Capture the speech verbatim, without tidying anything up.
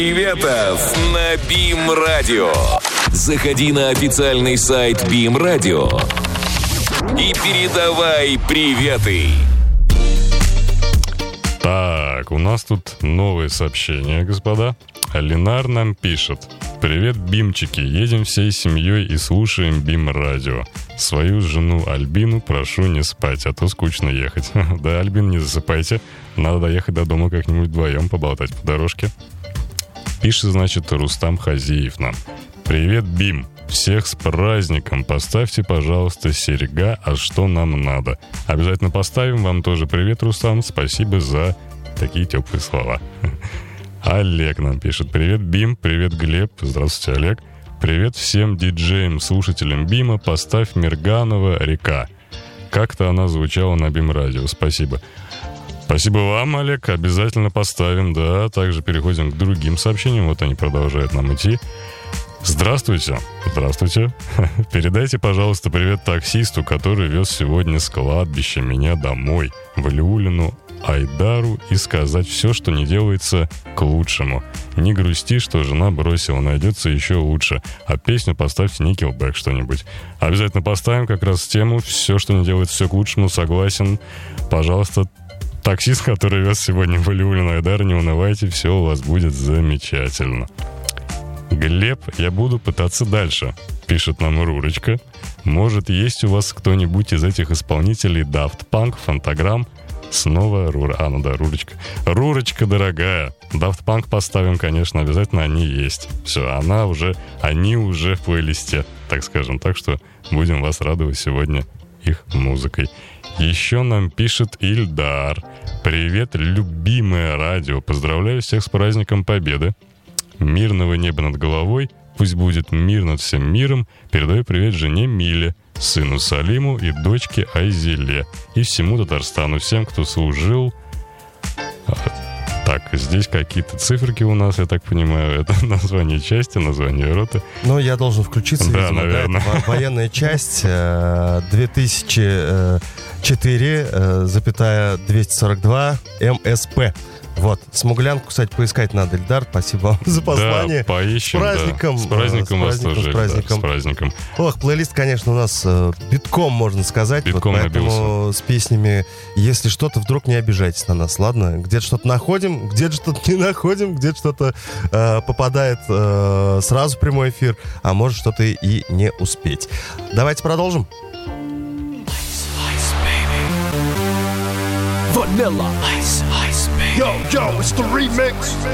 Приветов на БИМ Радио. Заходи на официальный сайт БИМ Радио и передавай приветы. Так, у нас тут новые сообщения, господа. Ленар нам пишет: «Привет, бимчики, едем всей семьей и слушаем БИМ Радио. Свою жену Альбину прошу не спать, а то скучно ехать». Да, Альбин, не засыпайте. Надо доехать до дома как-нибудь вдвоем, поболтать по дорожке. Пишет, значит, Рустам Хазиев нам: «Привет, БИМ. Всех с праздником. Поставьте, пожалуйста, серега, а что нам надо». Обязательно поставим. Вам тоже привет, Рустам. Спасибо за такие теплые слова. Олег нам пишет: «Привет, БИМ. Привет, Глеб». Здравствуйте, Олег. «Привет всем диджеям, слушателям БИМа. Поставь Мирганова «Река». Как-то она звучала на БИМ Радио. Спасибо». Спасибо вам, Олег. Обязательно поставим, да. Также переходим к другим сообщениям. Вот они продолжают нам идти. Здравствуйте. Здравствуйте. Передайте, пожалуйста, привет таксисту, который вез сегодня с кладбища меня домой, в Люлину, Айдару, и сказать все, что не делается, к лучшему. Не грусти, что жена бросила, найдется еще лучше. А песню поставьте Nickelback что-нибудь. Обязательно поставим как раз тему «Все, что не делается, все к лучшему». Согласен. Пожалуйста, таксист, который вез сегодня в Люлину, Айдар, не унывайте, все у вас будет замечательно. Глеб, я буду пытаться дальше, пишет нам Рурочка. Может, есть у вас кто-нибудь из этих исполнителей Daft Punk, Фантаграм? Снова Рура. А, ну да, Рурочка. Рурочка, дорогая. Daft Punk поставим, конечно, обязательно, они есть. Все, она уже, они уже в плейлисте, так скажем. Так что будем вас радовать сегодня их музыкой. Еще нам пишет Ильдар: «Привет, любимое радио. Поздравляю всех с праздником Победы. Мирного неба над головой. Пусть будет мир над всем миром. Передаю привет жене Миле, сыну Салиму и дочке Айзеле. И всему Татарстану, всем, кто служил». Так, здесь какие-то циферки у нас, я так понимаю. Это название части, название роты. Ну, я должен включиться, да, видимо, наверное. Да, военная часть две тысячи четыре, запятая двести сорок два эм эс пэ. Вот, смуглянку, кстати, поискать надо, Ильдар. Спасибо вам за послание. Да, поищем, с праздником. Да. С праздником с вас праздником, тоже. с праздником. Да, с праздником. Ох, плейлист, конечно, у нас э, битком, можно сказать. Битком вот поэтому набился. С песнями, если что-то, вдруг не обижайтесь на нас, ладно? Где-то что-то находим, где-то что-то не находим, где-то что-то э, попадает э, сразу в прямой эфир, а может что-то и не успеть. Давайте продолжим. Vanilla Ice, Ice, baby. Yo, yo, it's the remix.